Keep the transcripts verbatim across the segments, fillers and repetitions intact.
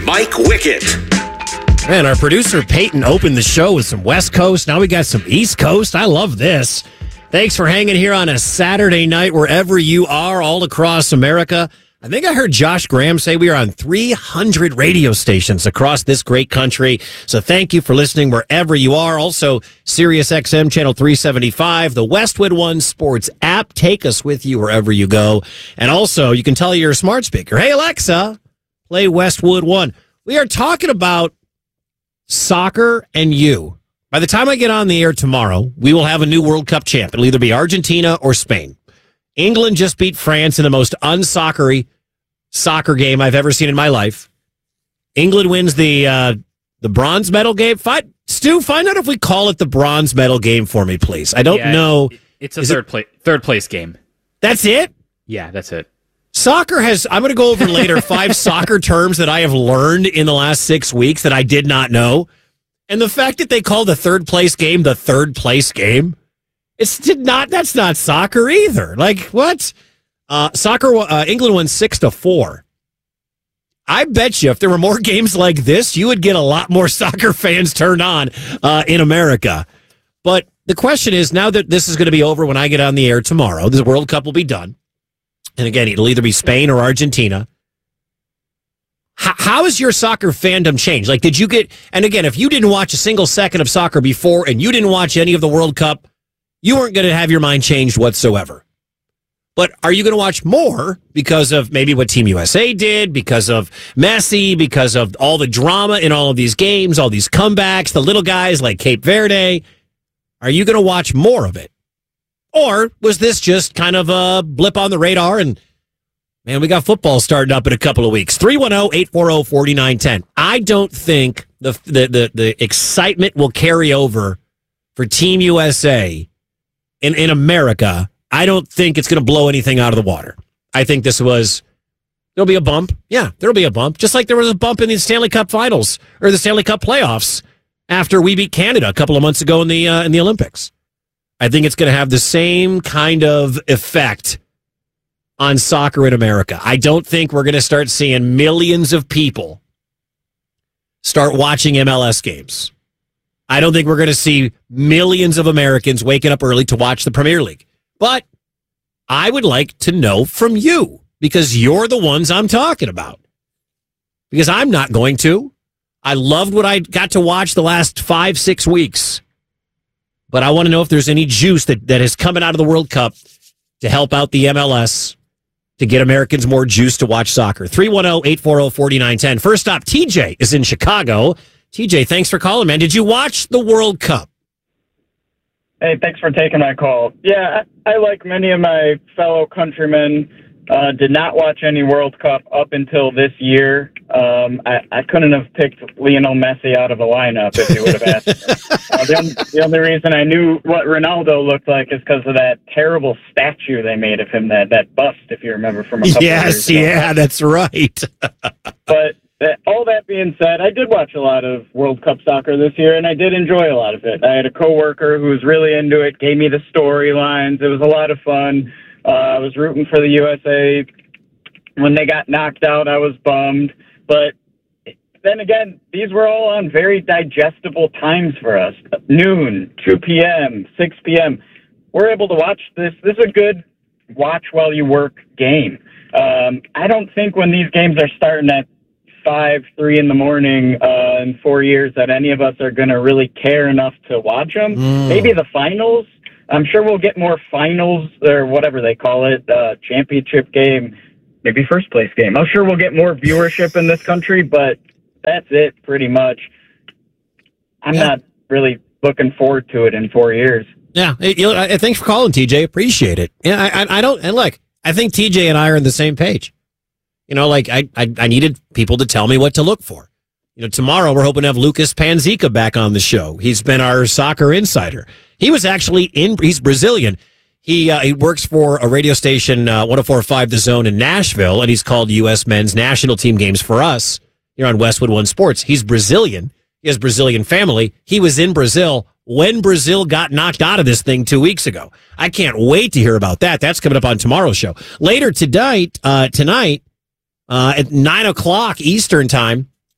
Mike Wickett. Man, our producer Peyton opened the show with some West Coast. Now we got some East Coast. I love this. Thanks for hanging here on a Saturday night wherever you are all across America. I think I heard Josh Graham say we are on three hundred radio stations across this great country. So thank you for listening wherever you are. Also, Sirius X M Channel three seventy-five, the Westwood One Sports app. Take us with you wherever you go. And also, you can tell your smart speaker, hey, Alexa, play Westwood One. We are talking about soccer and you. By the time I get on the air tomorrow, we will have a new World Cup champ. It'll either be Argentina or Spain. England just beat France in the most unsoccery soccer game I've ever seen in my life. England wins the uh, the bronze medal game. Find, Stu, find out if we call it the bronze medal game for me, please. I don't yeah, know. It's a third it, place third place game. That's it? Yeah, that's it. Soccer has, I'm going to go over later five soccer terms that I have learned in the last six weeks that I did not know. And the fact that they call the third place game the third place game, it's did not, that's not soccer either. Like, what? Uh, soccer, uh, England won six to four. I bet you if there were more games like this, you would get a lot more soccer fans turned on uh, in America. But the question is, now that this is going to be over when I get on the air tomorrow, the World Cup will be done. And again, it'll either be Spain or Argentina. How, how has your soccer fandom changed? Like, did you get, and again, if you didn't watch a single second of soccer before and you didn't watch any of the World Cup, you weren't going to have your mind changed whatsoever. But are you going to watch more because of maybe what Team U S A did, because of Messi, because of all the drama in all of these games, all these comebacks, the little guys like Cape Verde? Are you going to watch more of it? Or was this just kind of a blip on the radar and, man, we got football starting up in a couple of weeks? three one zero, eight four zero, four nine one zero. I don't think the, the, the, the excitement will carry over for Team U S A in, in America. I don't think it's going to blow anything out of the water. I think this was, there'll be a bump. Yeah, there'll be a bump. Just like there was a bump in the Stanley Cup finals or the Stanley Cup playoffs after we beat Canada a couple of months ago in the uh, in the Olympics. I think it's going to have the same kind of effect on soccer in America. I don't think we're going to start seeing millions of people start watching M L S games. I don't think we're going to see millions of Americans waking up early to watch the Premier League. But I would like to know from you, because you're the ones I'm talking about. Because I'm not going to. I loved what I got to watch the last five, six weeks. But I want to know if there's any juice that, that is coming out of the World Cup to help out the M L S, to get Americans more juice to watch soccer. three one zero, eight four zero, four nine one zero. First up, T J is in Chicago. T J, thanks for calling, man. Did you watch the World Cup? Hey, thanks for taking my call. Yeah, I, I like many of my fellow countrymen, uh, did not watch any World Cup up until this year. Um, I, I couldn't have picked Lionel Messi out of a lineup if you would have asked me. Uh, the, only, the only reason I knew what Ronaldo looked like is because of that terrible statue they made of him, that, that bust, if you remember from a couple yes, of years ago. Yes, yeah, that's right. But that, all that being said, I did watch a lot of World Cup soccer this year, and I did enjoy a lot of it. I had a coworker who was really into it, gave me the storylines. It was a lot of fun. Uh, I was rooting for the U S A. When they got knocked out, I was bummed. But then again, these were all on very digestible times for us. Noon, two p.m., six p.m. We're able to watch this. This is a good watch while you work game. Um, I don't think when these games are starting at five, three in the morning uh, in four years that any of us are going to really care enough to watch them. Mm. Maybe the finals. I'm sure we'll get more finals or whatever they call it, uh, championship game, maybe first place game. I'm sure we'll get more viewership in this country, but that's it pretty much. I'm yeah. not really looking forward to it in four years. Yeah. Hey, you know, thanks for calling, T J. Appreciate it. Yeah, I, I, I don't, and look, I think T J and I are on the same page. You know, like I, I, I needed people to tell me what to look for. You know, tomorrow we're hoping to have Lucas Panzica back on the show. He's been our soccer insider. He was actually in, he's Brazilian. He uh, he works for a radio station, uh, one oh four point five The Zone in Nashville, and he's called U S men's national team games for us here on Westwood One Sports. He's Brazilian. He has Brazilian family. He was in Brazil when Brazil got knocked out of this thing two weeks ago. I can't wait to hear about that. That's coming up on tomorrow's show. Later tonight, uh, tonight, uh, at nine o'clock Eastern time,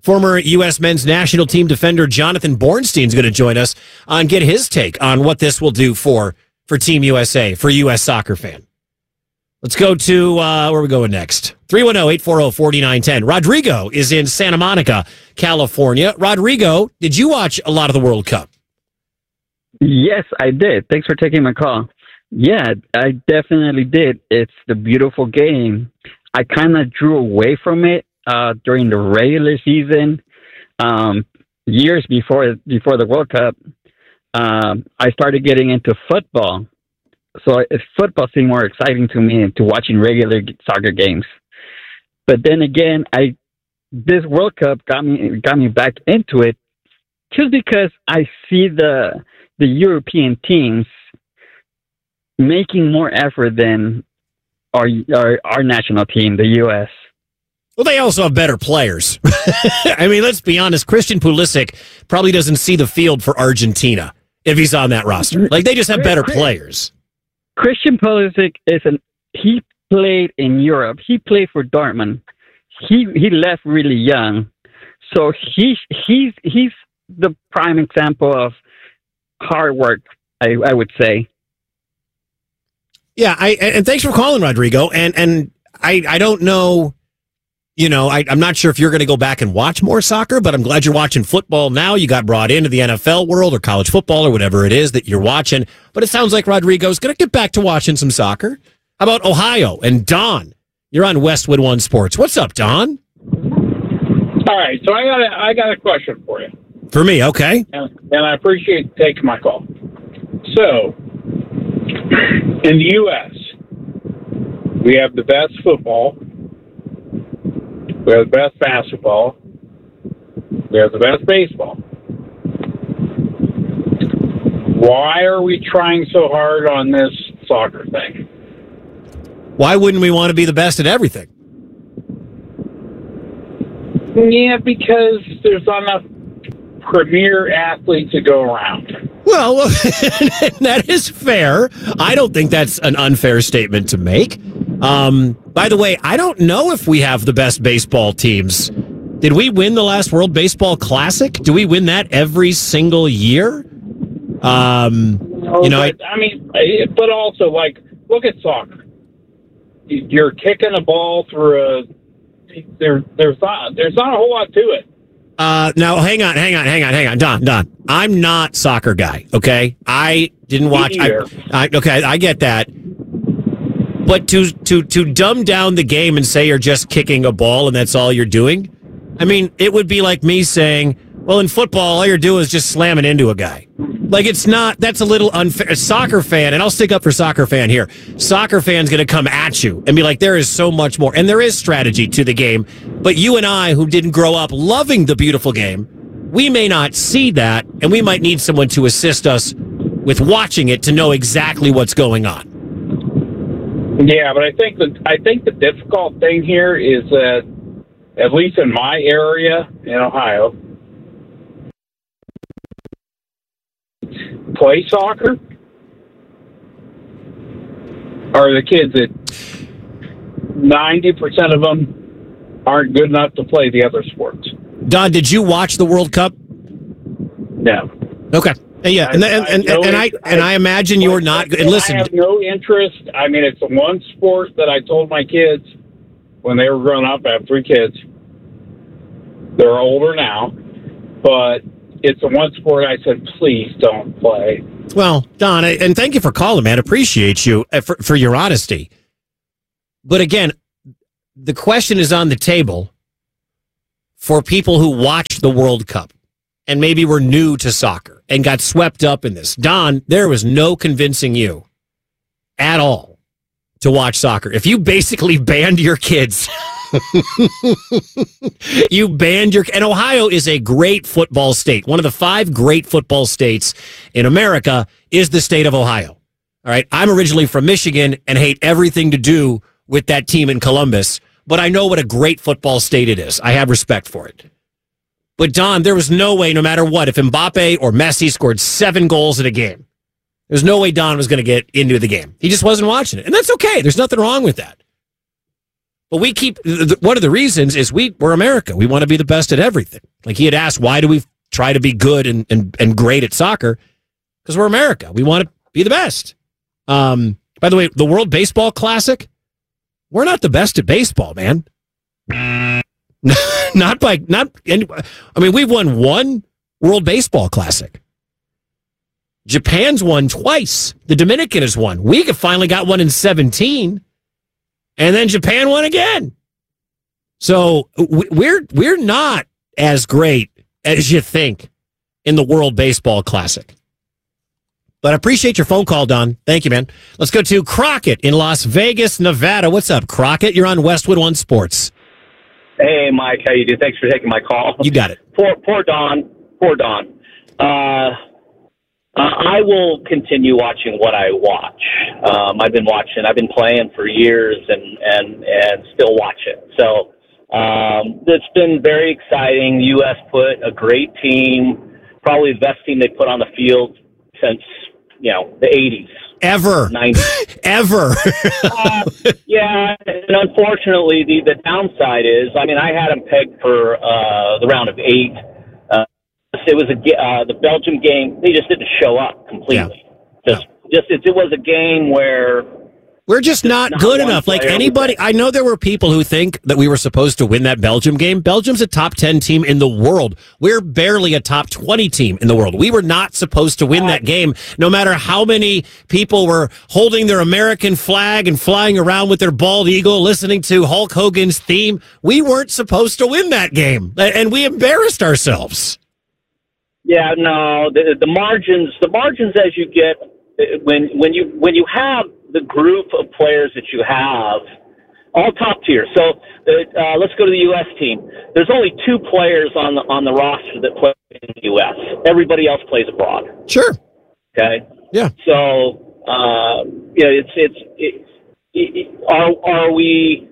Former U S men's national team defender Jonathan Bornstein is going to join us and get his take on what this will do for, for Team U S A, for U S soccer fan. Let's go to, uh, where are we going next? three one zero, eight four zero, four nine one zero. Rodrigo is in Santa Monica, California. Rodrigo, did you watch a lot of the World Cup? Yes, I did. Thanks for taking my call. Yeah, I definitely did. It's the beautiful game. I kind of drew away from it uh, during the regular season, um, years before before the World Cup. Um, I started getting into football, so it, football seemed more exciting to me to watching regular soccer games. But then again, I this World Cup got me got me back into it just because I see the the European teams making more effort than our, our our national team, the U S. Well, they also have better players. I mean, let's be honest. Christian Pulisic probably doesn't see the field for Argentina if he's on that roster. Like, they just have better players. Christian Pulisic is an he played in Europe. He played for Dortmund. He he left really young, so he he's he's the prime example of hard work, I, I would say. Yeah, I and thanks for calling, Rodrigo. And and I I don't know, you know, I, I'm not sure if you're going to go back and watch more soccer, but I'm glad you're watching football now. You got brought into the N F L world or college football or whatever it is that you're watching. But it sounds like Rodrigo's going to get back to watching some soccer. How about Ohio and Don? You're on Westwood One Sports. What's up, Don? All right, so I got a, I got a question for you. For me, okay. And, and I appreciate you taking my call. So, in the U S, we have the best football, we have the best basketball, we have the best baseball. Why are we trying so hard on this soccer thing? Why wouldn't we want to be the best at everything? Yeah, because there's not enough premier athletes to go around. Well, that is fair. I don't think that's an unfair statement to make. Um, by the way, I don't know if we have the best baseball teams. Did we win the last World Baseball Classic? Do we win that every single year? Um, no, you know, but, I, I mean, but also, like, look at soccer. You're kicking a ball through a. There, there's not. There's not a whole lot to it. Uh, now, hang on, hang on, hang on, hang on. Don, Don, I'm not soccer guy, okay? I didn't watch. I, I, okay, I get that. But to, to, to dumb down the game and say you're just kicking a ball and that's all you're doing, I mean, it would be like me saying, well, in football, all you're doing is just slamming into a guy. Like, it's not, that's a little unfair. A soccer fan, and I'll stick up for soccer fan here. Soccer fan's going to come at you and be like, there is so much more. And there is strategy to the game. But you and I, who didn't grow up loving the beautiful game, we may not see that, and we might need someone to assist us with watching it to know exactly what's going on. Yeah, but I think that I think the difficult thing here is that, at least in my area in Ohio, play soccer are the kids that ninety percent of them aren't good enough to play the other sports. Don, did you watch the World Cup? No. Okay. Yeah, and and, and, and, and I and I imagine you're not. And listen, I have no interest. I mean, it's the one sport that I told my kids when they were growing up. I have three kids. They're older now, but it's the one sport I said, please don't play. Well, Don, and thank you for calling, man. Appreciate you for, for your honesty. But again, the question is on the table for people who watched the World Cup and maybe were new to soccer and got swept up in this. Don, there was no convincing you at all to watch soccer. If you basically banned your kids, you banned your... And Ohio is a great football state. One of the five great football states in America is the state of Ohio. All right, I'm originally from Michigan and hate everything to do with that team in Columbus, but I know what a great football state it is. I have respect for it. But, Don, there was no way, no matter what, if Mbappe or Messi scored seven goals in a game, there's no way Don was going to get into the game. He just wasn't watching it. And that's okay. There's nothing wrong with that. But we keep, one of the reasons is we, we're America. We want to be the best at everything. Like he had asked, why do we try to be good and, and, and great at soccer? Because we're America. We want to be the best. Um, by the way, the World Baseball Classic, we're not the best at baseball, man. Not by, not, any, I mean, we've won one World Baseball Classic. Japan's won twice. The Dominican has won. We finally got one in seventeen, and then Japan won again. So we're we're not as great as you think in the World Baseball Classic. But I appreciate your phone call, Don. Thank you, man. Let's go to Crockett in Las Vegas, Nevada. What's up, Crockett? You're on Westwood One Sports. Hey, Mike. How you doing? Thanks for taking my call. You got it. Poor, poor Don. Poor Don. Uh, uh, I will continue watching what I watch. Um, I've been watching. I've been playing for years and and and still watch it. So um, it's been very exciting. The U S put a great team, probably the best team they put on the field since you know the eighties. Ever. nineties. Ever. uh, yeah, and unfortunately, the, the downside is, I mean, I had them pegged for uh, the round of eight. Uh, it was a uh, the Belgium game. They just didn't show up completely. Yeah. Just, no. just it, it was a game where we're just not, not good enough. Like anybody, I know there were people who think that we were supposed to win that Belgium game. Belgium's a top ten team in the world. We're barely a top twenty team in the world. We were not supposed to win that game, no matter how many people were holding their American flag and flying around with their bald eagle, listening to Hulk Hogan's theme. We weren't supposed to win that game, and we embarrassed ourselves. Yeah, no, the, the margins, the margins as you get when when you when you have the group of players that you have, all top tier. So uh, let's go to the U S team. There's only two players on the on the roster that play in the U S. Everybody else plays abroad. Sure. Okay. Yeah. So uh, yeah, it's it's it, it, are are we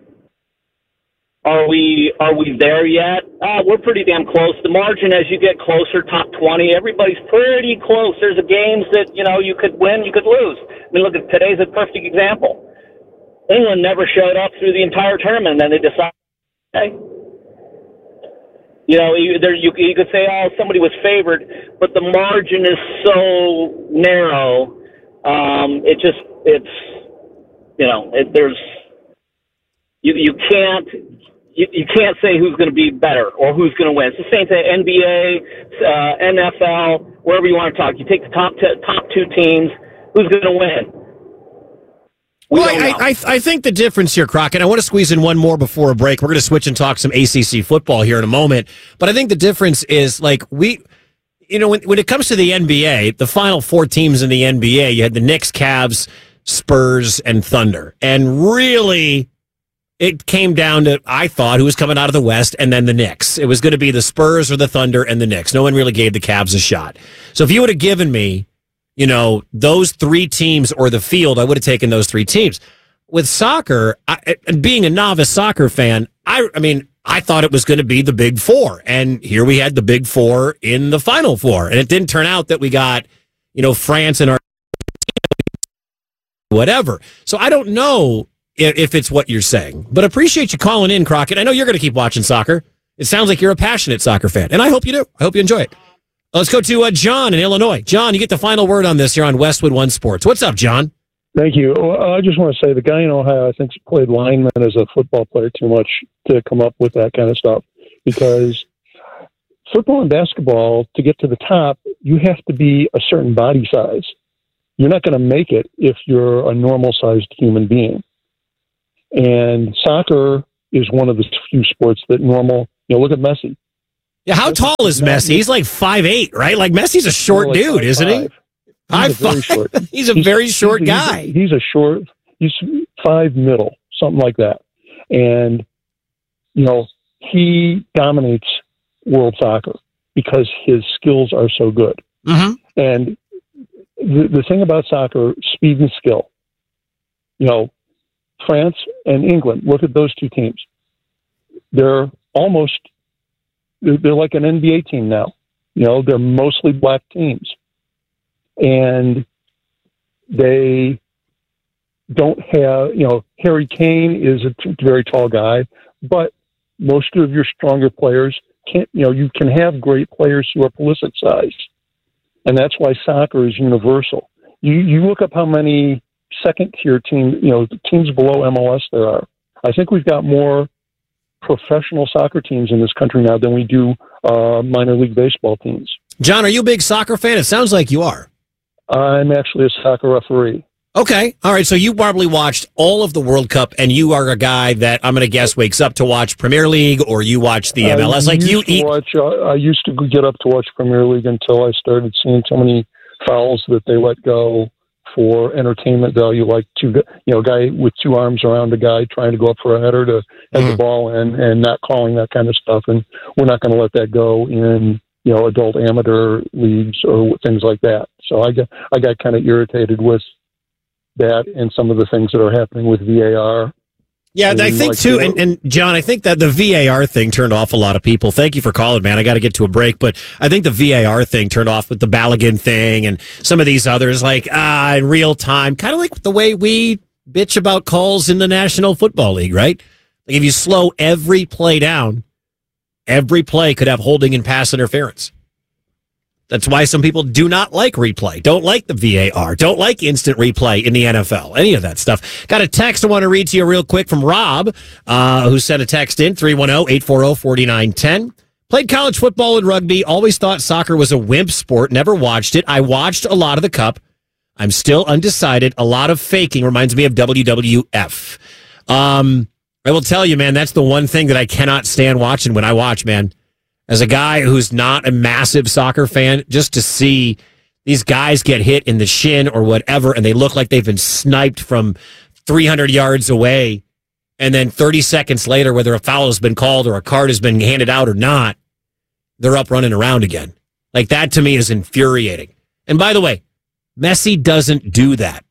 are we are we there yet? Uh, we're pretty damn close. The margin as you get closer, top twenty, everybody's pretty close. There's a games that you know you could win, you could lose. I mean, look at today's a perfect example. England never showed up through the entire tournament, and then they decided, hey, you know, you, there you, you could say, oh, somebody was favored, but the margin is so narrow. Um, it just, it's, you know, it, there's, you you can't, you, you can't say who's going to be better or who's going to win. It's the same thing, N B A, uh, N F L, wherever you want to talk. You take the top t- top two teams. Who's going to win? We well, I, I, I think the difference here, Crockett, I want to squeeze in one more before a break. We're going to switch and talk some A C C football here in a moment. But I think the difference is, like, we, you know, when, when it comes to the N B A, the final four teams in the N B A, you had the Knicks, Cavs, Spurs, and Thunder. And really, it came down to, I thought, who was coming out of the West, and then the Knicks. It was going to be the Spurs or the Thunder and the Knicks. No one really gave the Cavs a shot. So if you would have given me, you know, those three teams or the field, I would have taken those three teams. With soccer, I, and being a novice soccer fan, I, I mean, I thought it was going to be the Big Four. And here we had the Big Four in the Final Four. And it didn't turn out that we got, you know, France and our whatever. So I don't know if, if it's what you're saying. But appreciate you calling in, Crockett. I know you're going to keep watching soccer. It sounds like you're a passionate soccer fan. And I hope you do. I hope you enjoy it. Let's go to uh, John in Illinois. John, you get the final word on this here on Westwood One Sports. What's up, John? Thank you. Well, I just want to say the guy in Ohio, I think, played lineman as a football player too much to come up with that kind of stuff. Because football and basketball, to get to the top, you have to be a certain body size. You're not going to make it if you're a normal-sized human being. And soccer is one of the few sports that normal, you know, look at Messi. Yeah, how tall is Messi? He's like five eight, right? Like Messi's a short like dude, five, isn't he? Five, five, he's, short. he's a he's, very short he's, guy. He's a, he's a short, he's five middle, something like that. And, you know, he dominates world soccer because his skills are so good. Mm-hmm. And the, the thing about soccer, speed and skill. You know, France and England, look at those two teams. They're almost... They're like an N B A team now. You know, they're mostly black teams. And they don't have, you know, Harry Kane is a t- very tall guy, but most of your stronger players can't, you know, you can have great players who are Pulisic size. And that's why soccer is universal. You, you look up how many second tier team, you know, teams below M L S there are. I think we've got more professional soccer teams in this country now than we do uh, minor league baseball teams. John, are you a big soccer fan? It sounds like you are. I'm actually a soccer referee. Okay. All right. So you probably watched all of the World Cup, and you are a guy that I'm going to guess wakes up to watch Premier League, or you watch the M L S. I Like you used to eat. Watch, uh, I used to get up to watch Premier League until I started seeing so many fouls that they let go for entertainment value, like two, you know, a guy with two arms around a guy trying to go up for a header to head Mm. the ball in, and not calling that kind of stuff. And we're not going to let that go in, you know, adult amateur leagues or things like that. So I got I got kind of irritated with that and some of the things that are happening with V A R. Yeah, I think like too, the- and, and John, I think that the V A R thing turned off a lot of people. Thank you for calling, man. I got to get to a break, but I think the V A R thing turned off with the Balogun thing and some of these others, like ah, in real time, kind of like the way we bitch about calls in the National Football League, right? Like if you slow every play down, every play could have holding and pass interference. That's why some people do not like replay, don't like the V A R, don't like instant replay in the N F L, any of that stuff. Got a text I want to read to you real quick from Rob, uh, who sent a text in, three one zero, eight four zero, four nine one zero. Played college football and rugby, always thought soccer was a wimp sport, never watched it. I watched a lot of the Cup. I'm still undecided. A lot of faking reminds me of W W F. Um, I will tell you, man, that's the one thing that I cannot stand watching when I watch, man. As a guy who's not a massive soccer fan, just to see these guys get hit in the shin or whatever, and they look like they've been sniped from three hundred yards away, and then thirty seconds later, whether a foul has been called or a card has been handed out or not, they're up running around again. Like, that to me is infuriating. And by the way, Messi doesn't do that.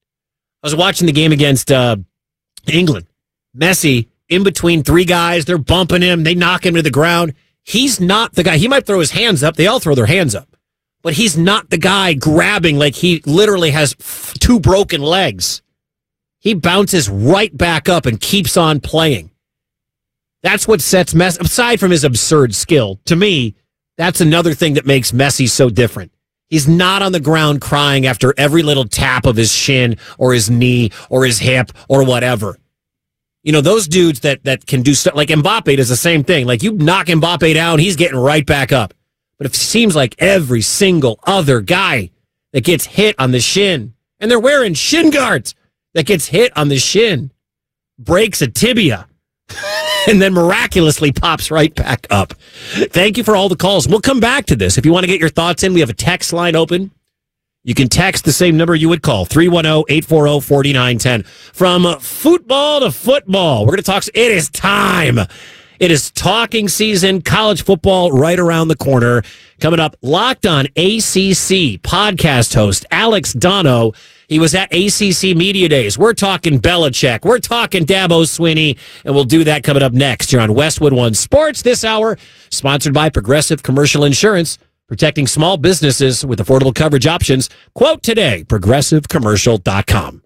I was watching the game against uh, England. Messi, in between three guys, they're bumping him, they knock him to the ground. He's not the guy. He might throw his hands up. They all throw their hands up. But he's not the guy grabbing like he literally has f- two broken legs. He bounces right back up and keeps on playing. That's what sets Messi, aside from his absurd skill, to me, that's another thing that makes Messi so different. He's not on the ground crying after every little tap of his shin or his knee or his hip or whatever. You know, those dudes that, that can do stuff, like Mbappe does the same thing. Like, you knock Mbappe down, he's getting right back up. But it seems like every single other guy that gets hit on the shin, and they're wearing shin guards, that gets hit on the shin, breaks a tibia, and then miraculously pops right back up. Thank you for all the calls. We'll come back to this. If you want to get your thoughts in, we have a text line open. You can text the same number you would call, three one zero, eight four zero, four nine one zero. From football to football, we're going to talk. It is time. It is talking season, college football right around the corner. Coming up, Locked On A C C podcast host Alex Dono. He was at A C C Media Days. We're talking Belichick. We're talking Dabo Swinney, and we'll do that coming up next here on Westwood One Sports this hour, sponsored by Progressive Commercial Insurance. Protecting small businesses with affordable coverage options. Quote today, progressive commercial dot com.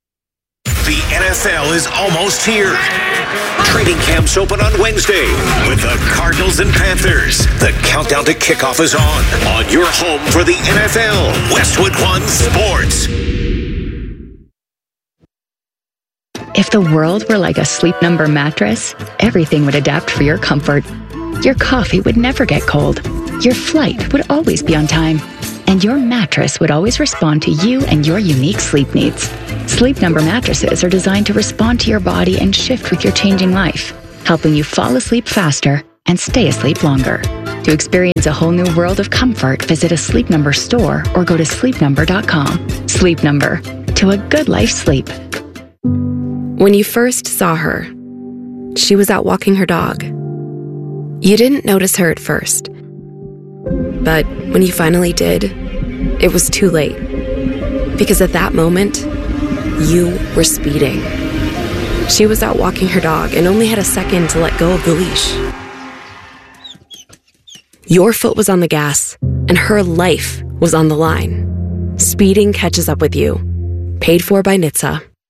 The N F L is almost here. Training camps open on Wednesday with the Cardinals and Panthers. The countdown to kickoff is on. On your home for the N F L, Westwood One Sports. If the world were like a Sleep Number mattress, everything would adapt for your comfort. Your coffee would never get cold. Your flight would always be on time. And your mattress would always respond to you and your unique sleep needs. Sleep Number mattresses are designed to respond to your body and shift with your changing life, helping you fall asleep faster and stay asleep longer. To experience a whole new world of comfort, visit a Sleep Number store or go to sleep number dot com. Sleep Number. To a good life sleep. When you first saw her, she was out walking her dog. You didn't notice her at first. But when you finally did, it was too late. Because at that moment, you were speeding. She was out walking her dog and only had a second to let go of the leash. Your foot was on the gas, and her life was on the line. Speeding catches up with you. Paid for by N H T S A.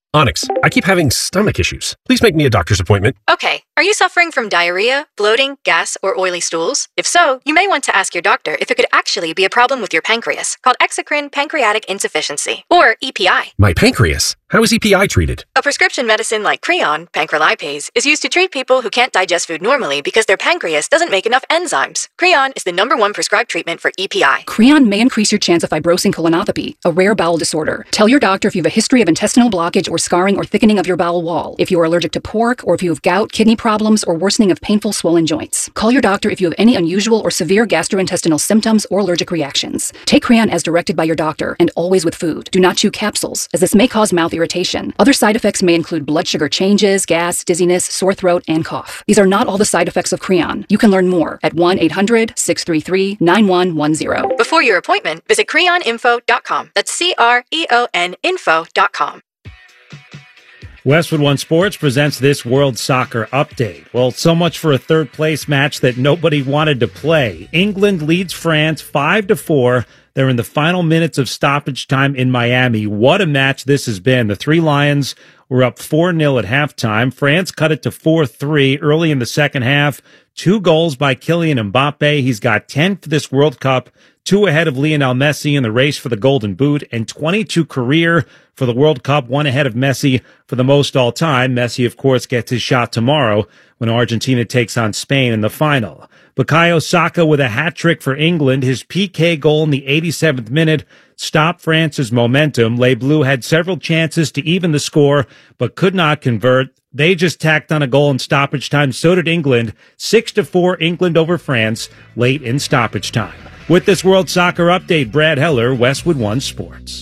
Onyx, I keep having stomach issues. Please make me a doctor's appointment. Okay, are you suffering from diarrhea, bloating, gas, or oily stools? If so, you may want to ask your doctor if it could actually be a problem with your pancreas, called exocrine pancreatic insufficiency, or E P I. My pancreas? How is E P I treated? A prescription medicine like Creon, pancrelipase, is used to treat people who can't digest food normally because their pancreas doesn't make enough enzymes. Creon is the number one prescribed treatment for E P I. Creon may increase your chance of fibrosing colonopathy, a rare bowel disorder. Tell your doctor if you have a history of intestinal blockage or scarring or thickening of your bowel wall, if you are allergic to pork, or if you have gout, kidney problems, or worsening of painful swollen joints. Call your doctor if you have any unusual or severe gastrointestinal symptoms or allergic reactions. Take Creon as directed by your doctor, and always with food. Do not chew capsules, as this may cause mouth irritation. Other side effects may include blood sugar changes, gas, dizziness, sore throat, and cough. These are not all the side effects of Creon. You can learn more at one eight hundred, six three three, nine one one zero. Before your appointment, visit creon info dot com. That's C R E O N info dot com. Westwood One Sports presents this World Soccer Update. Well, so much for a third-place match that nobody wanted to play. England leads France five to four. They're in the final minutes of stoppage time in Miami. What a match this has been. The Three Lions were up four nil at halftime. France cut it to four three early in the second half. Two goals by Kylian Mbappe. He's got ten for this World Cup, two ahead of Lionel Messi in the race for the Golden Boot, and twenty-two career for the World Cup, one ahead of Messi for the most all-time. Messi, of course, gets his shot tomorrow when Argentina takes on Spain in the final. Bukayo Saka with a hat-trick for England. His P K goal in the eighty-seventh minute stopped France's momentum. Les Bleus had several chances to even the score, but could not convert. They just tacked on a goal in stoppage time. So did England. Six to four England over France late in stoppage time. With this World Soccer Update, Brad Heller, Westwood One Sports.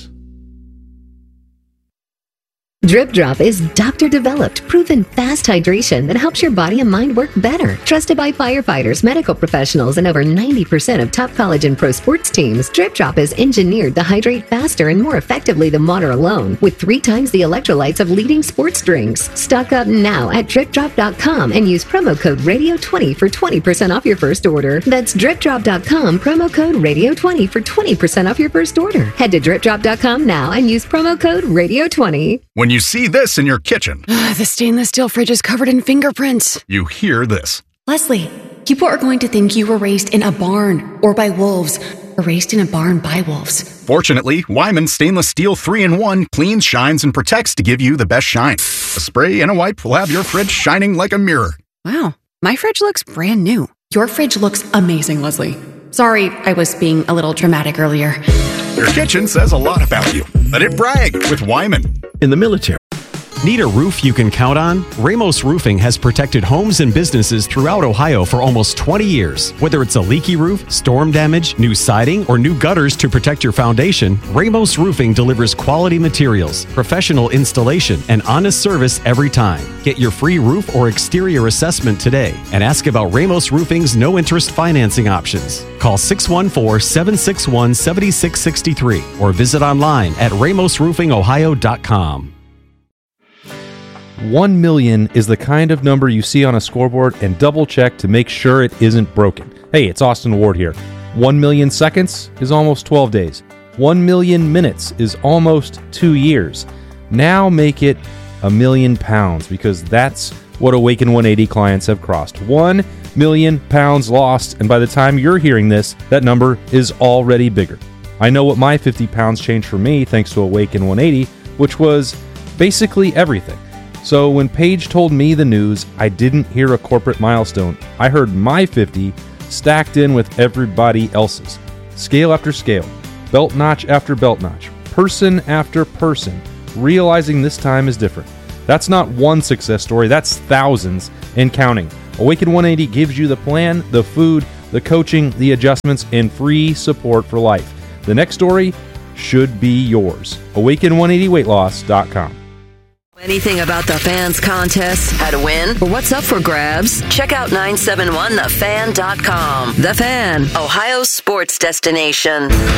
Drip Drop is doctor-developed, proven fast hydration that helps your body and mind work better. Trusted by firefighters, medical professionals, and over ninety percent of top college and pro sports teams, Drip Drop is engineered to hydrate faster and more effectively than water alone, with three times the electrolytes of leading sports drinks. Stock up now at drip drop dot com and use promo code radio twenty for twenty percent off your first order. That's drip drop dot com, promo code radio twenty for twenty percent off your first order. Head to drip drop dot com now and use promo code radio twenty. When you see this in your kitchen, the stainless steel fridge is covered in fingerprints. You hear this. Leslie, people are going to think you were raised in a barn or by wolves, or raised in a barn by wolves. Fortunately, Wyman Stainless Steel three in one cleans, shines, and protects to give you the best shine. A spray and a wipe will have your fridge shining like a mirror. Wow, my fridge looks brand new. Your fridge looks amazing, Leslie. Sorry, I was being a little dramatic earlier. Your kitchen says a lot about you. Let it brag with Wyman. In the military. Need a roof you can count on? Ramos Roofing has protected homes and businesses throughout Ohio for almost twenty years. Whether it's a leaky roof, storm damage, new siding, or new gutters to protect your foundation, Ramos Roofing delivers quality materials, professional installation, and honest service every time. Get your free roof or exterior assessment today and ask about Ramos Roofing's no-interest financing options. Call six one four, seven six one, seven six six three or visit online at ramos roofing ohio dot com. One million is the kind of number you see on a scoreboard and double check to make sure it isn't broken. Hey, it's Austin Ward here. One million seconds is almost twelve days. One million minutes is almost two years. Now make it a million pounds, because that's what Awaken one eighty clients have crossed. One million pounds lost, and by the time you're hearing this, that number is already bigger. I know what my fifty pounds changed for me thanks to Awaken one eighty, which was basically everything. So when Paige told me the news, I didn't hear a corporate milestone. I heard my fifty stacked in with everybody else's. Scale after scale, belt notch after belt notch, person after person, realizing this time is different. That's not one success story, that's thousands and counting. Awaken one eighty gives you the plan, the food, the coaching, the adjustments, and free support for life. The next story should be yours. awaken one eighty weight loss dot com. Anything about the Fans contest, how to win, or what's up for grabs? Check out nine seven one the fan dot com. The Fan, Ohio's sports destination.